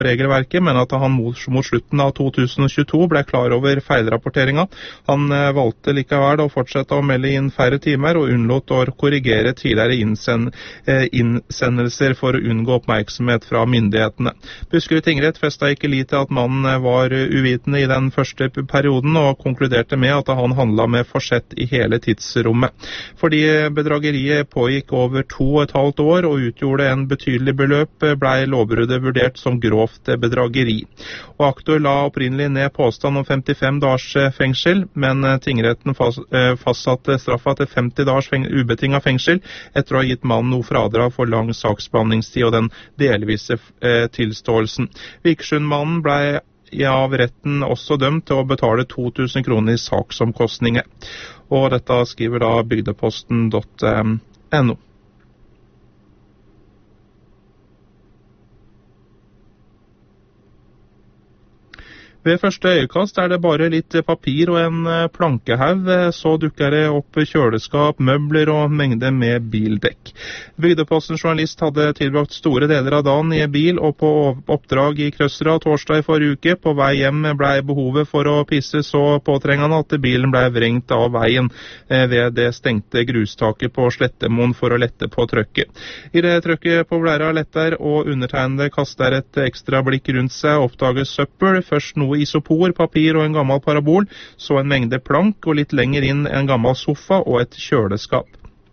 regelverket, men at han mot slutten av 2022 ble klar over feilrapporteringen. Han valgte likevel å fortsette å melde inn færre timer og unnlot å korrigere tidligere innsendelser for å unngå oppmerksomhet fra myndighetene. Buskerud tingrett festet ikke lit til at mannen var uvitende i den første perioden og konkluderte med at han handlet med forsett i hele tidsrommet. Fordi bedrageriet pågikk over 2,5 år og utgjorde en betydelig beløp, ble lovbruddet vurdert som grovt bedrageri. Og aktor la opprinnelig ned påstand om 55 dagers fengsel, men tingretten fastsatte straffa til 50 dagers ubetinget fengsel etter å ha gitt mannen noe fradrag for lang saksbehandlingstid og den delvise tilståelsen. Vikersundmannen ble av retten også dømt til å betale 2000 kroner i saksomkostninger. Og dette skriver da bygdeposten.no. Ved første øyekast det bare litt papir og en plankehaug, så dukker det opp kjøleskap, møbler og mengde med bildekk. Bygdepostens journalist hadde tilbrakt store deler av dagen i bil og på oppdrag i Krøsra torsdag i forrige uke. På vei hjem ble behovet for å pisse så påtrengende at bilen ble vrengt av veien ved det stengte grustaket på Slettemoen for å lette på trøkket. I det trøkket på blæra letter og undertegnede kaster et ekstra blikk rundt seg, oppdager søppel, først noe isopor, papir og en gammel parabol, så en mengde plank og litt lenger inn en gammel sofa og et kjøleskap.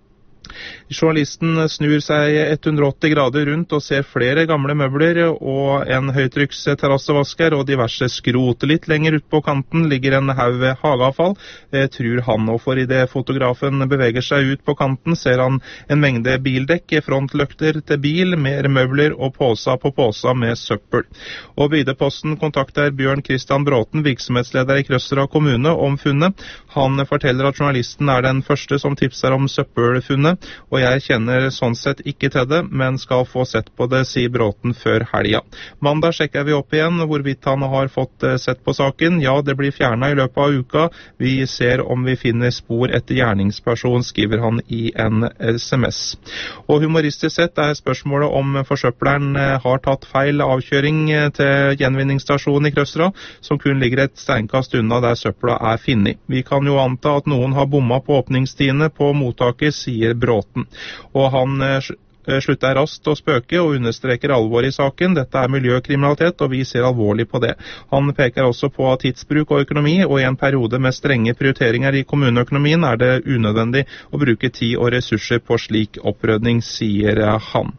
Journalisten snur seg 180 grader rundt og ser flere gamle møbler og en høytrykks terrassevasker og diverse skrot. Litt lenger ut på kanten ligger en haug hageavfall, tror han, og for i det fotografen beveger seg ut på kanten ser han en mengde bildekk, frontløkter til bil, mer møbler og poser på poser med søppel. Og Bygdeposten kontakter Bjørn Kristian Bråten, virksomhetsleder i Krøsra kommune, om funnet. Han forteller at journalisten er den første som tipser om søppelfunnet, og jeg kjenner sånn sett ikke til det, men skal få sett på det, sier Bråten før helga. Mandag sjekker vi opp igjen hvorvidt han har fått sett på saken. Ja, det blir fjernet i løpet av uka. Vi ser om vi finner spor etter gjerningsperson, skriver han i en SMS. Og humoristisk sett er spørsmålet om forsøpleren har tatt feil avkjøring til gjenvinningsstasjonen i Krøsra, som kun ligger et steinkast unna der søpla er finnet. Vi kan jo anta at noen har bommet på åpningstidene på mottaket, sier Bråten. Og han slutter raskt å spøke og understreker alvor i saken. Dette er miljøkriminalitet, og vi ser alvorlig på det. Han peker også på tidsbruk og økonomi, og i en periode med strenge prioriteringer i kommuneøkonomien er det unødvendig å bruke tid og ressurser på slik opprydning, sier han.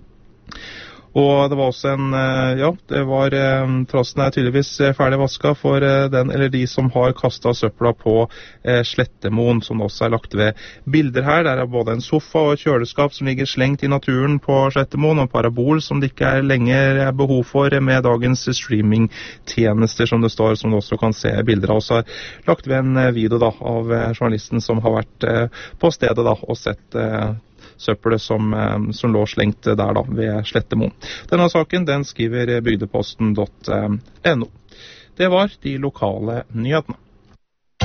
Og det var også trassen er tydeligvis ferdig vasket for den eller de som har kastet søpla på Slettemoen, som også er lagt ved bilder her. Der er både en sofa og et kjøleskap som ligger slengt i naturen på Slettemoen, og en parabol som det ikke er lenger behov for med dagens streamingtjenester, som det står, som du også kan se bilder av. Også har lagt ved en video da, av journalisten som har vært på stedet da, og sett søppelet som lå slengt der da, ved Slettemoen. Denne saken den skriver bygdeposten.no. Det var de lokale nyhetene.